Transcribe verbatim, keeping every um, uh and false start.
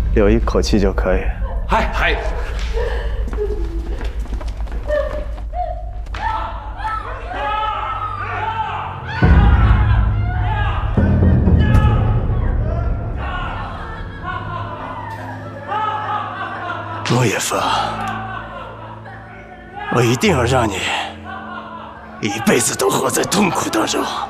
留一口气就可以。 嗨嗨。 陆也峰，我一定要让你一辈子都活在痛苦当中。